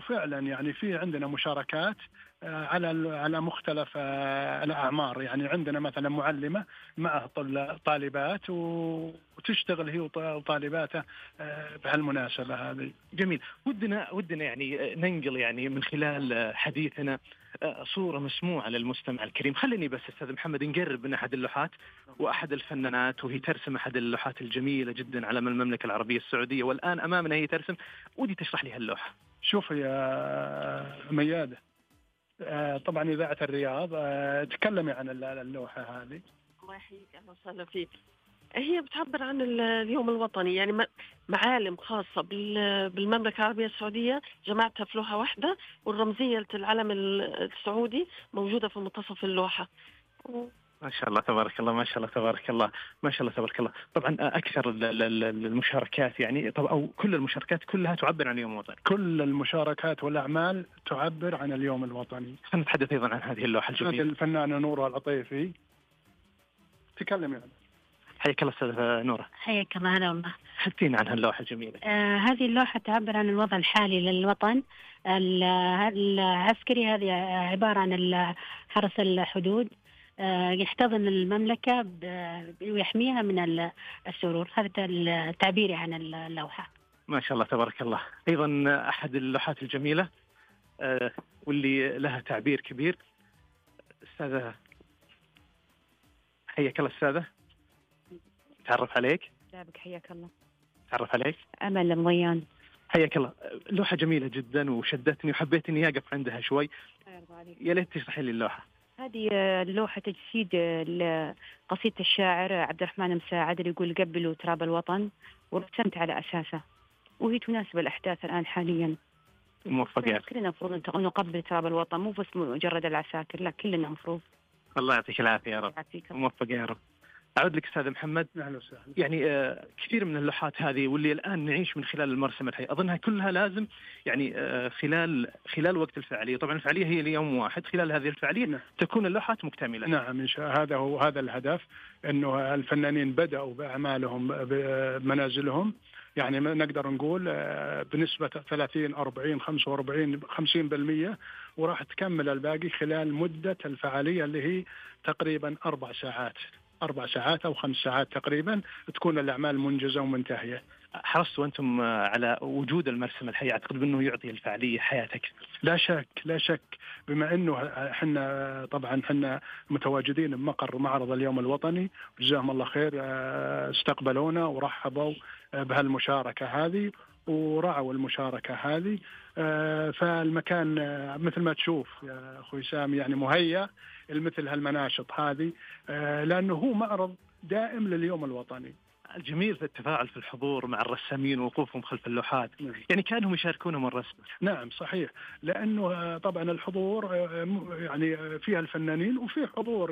وفعلا يعني في عندنا مشاركات على مختلف الأعمار. يعني عندنا مثلا معلمة معها طالبات وتشتغل هي وطالباتها بهالمناسبة هذه. جميل. ودنا يعني ننقل يعني من خلال حديثنا صورة مسموعة للمستمع الكريم. خليني بس أستاذ محمد نقرب من أحد اللوحات وأحد الفنانات، وهي ترسم أحد اللوحات الجميلة جدا على المملكة العربية السعودية، والآن أمامنا هي ترسم. ودي تشرح لي هاللوحة. شوف يا ميادة، طبعا إذاعة الرياض، تكلمي عن اللوحة هذه. الله يحييك، أهلا وسهلا فيك. هي بتعبر عن اليوم الوطني، يعني معالم خاصة بالمملكة العربية السعودية جمعتها في لوحة واحدة، والرمزية العلم السعودي موجودة في منتصف اللوحة. ما شاء الله تبارك الله، ما شاء الله تبارك الله، ما شاء الله تبارك الله. طبعا أكثر المشاركات يعني أو كل المشاركات كلها تعبر عن اليوم الوطني. كل المشاركات والأعمال تعبر عن اليوم الوطني. سنتحدث أيضا عن هذه اللوحة الجميلة. الفنانة نورة العطيفي، تكلمي عنها. حياك الله أستاذ نورة. حياك الله. هلا والله. حدثينا عن هاللوحة الجميلة. هذه اللوحة تعبر عن الوضع الحالي للوطن العسكري. هذه عبارة عن حرس الحدود، يحتضن المملكة ويحميها من السرور. هذا التعبير عن اللوحة. ما شاء الله تبارك الله. أيضا أحد اللوحات الجميلة واللي لها تعبير كبير. أستاذة حياك الله. أستاذة تعرف عليك. جابك، حياك الله. تعرف عليك. أمل المضيان. حياك الله. لوحة جميلة جدا وشدتني وحبيت إني أقف عندها شوي. يا ليت تشرحي لي اللوحة. هذه اللوحة تجسيد لقصيدة الشاعر عبد الرحمن مساعد اللي يقول قبلوا تراب الوطن، ورسمت على أساسه، وهي تناسب الأحداث الآن حاليا. موفق. كلنا المفروض نقبل تراب الوطن، مو بس مجرد العساكر، لا كلنا مفروض. الله يعطيك العافية يا رب. موفق يا رب. أعود لك أستاذ محمد. أهلا وسهلا. يعني كثير من اللوحات هذه واللي الآن نعيش من خلال المرسم الحي أظنها كلها لازم يعني خلال وقت الفعالية. طبعا الفعالية هي اليوم واحد، خلال هذه الفعالية نعم. تكون اللوحات مكتملة. نعم، هذا الهدف، إنه الفنانين بدأوا بأعمالهم بمنازلهم. يعني نقدر نقول بنسبة 30 40 45 50%، وراح تكمل الباقي خلال مدة الفعالية اللي هي تقريبا 4 ساعات أو 5 ساعات تقريبا، تكون الأعمال منجزة ومنتهية. حرصتوا أنتم على وجود المرسم الحي، أعتقد أنه يعطي الفعالية حياتك. لا شك. بما أنه حنا متواجدين بمقر معرض اليوم الوطني، جزاهم الله خير، استقبلونا ورحبوا بهالمشاركة هذه ورعوا المشاركة هذه. فالمكان مثل ما تشوف يا أخوي سامي يعني مهيأ مثل هالمناشط هذه، لأنه هو معرض دائم لليوم الوطني. الجميل في التفاعل في الحضور مع الرسامين ووقوفهم خلف اللوحات. يعني كانهم يشاركونهم الرسم. نعم صحيح، لأنه طبعا الحضور يعني فيها الفنانين، وفي حضور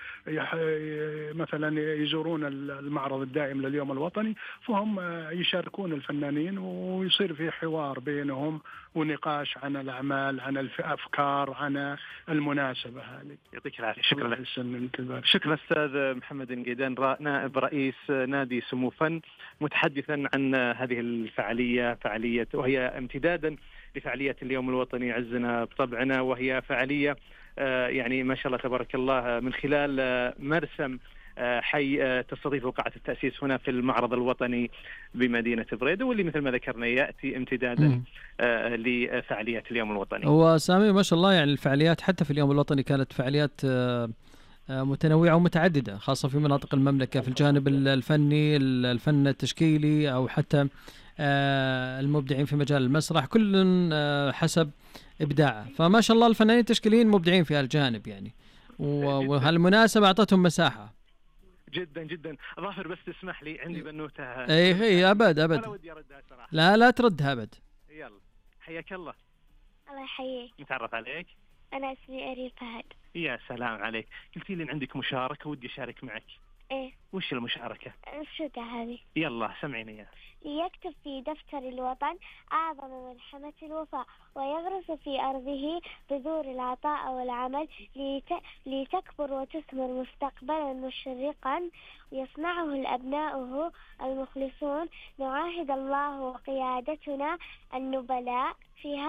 مثلا يزورون المعرض الدائم لليوم الوطني، فهم يشاركون الفنانين ويصير في حوار بينهم ونقاش عن الأعمال، عن الأفكار، عن المناسبة هذه. يعطيك العافية. شكرا لك. شكرا أستاذ محمد نقيدان، نائب رئيس نادي سمو فن، متحدثا عن هذه الفعالية، فعالية وهي امتدادا لفعالية اليوم الوطني عزنا بطبعنا، وهي فعالية يعني ما شاء الله تبارك الله من خلال مرسم حي تستضيف قاعة التأسيس هنا في المعرض الوطني بمدينة بريدة، واللي مثل ما ذكرنا يأتي امتدادا لفعالية اليوم الوطني. هو سامي ما شاء الله يعني الفعاليات حتى في اليوم الوطني كانت فعاليات متنوعة ومتعددة، خاصة في مناطق المملكة، في الجانب الفني، الفن التشكيلي، أو حتى المبدعين في مجال المسرح، كل حسب إبداعه. فما شاء الله الفنانين التشكيليين مبدعين في هالجانب يعني، وهالمناسبة أعطتهم مساحة. جدا جدا. ظافر بس تسمح لي، عندي بنوتة. اي ابد لا تردها ابد. يلا حياك الله. الله يحييك. نتعرف عليك. انا اسمي اريل فهد. يا سلام عليك. قلتي لي عندك مشاركة ودي اشارك معك. ايه. وش المشاركة؟ الشدة هذه. يلا سمعيني اياها. يكتب في دفتر الوطن أعظم ملحمة الوفاء، ويغرس في أرضه بذور العطاء والعمل لتكبر وتثمر مستقبلا مشرقا يصنعه الأبناء المخلصون. نعاهد الله وقيادتنا النبلاء في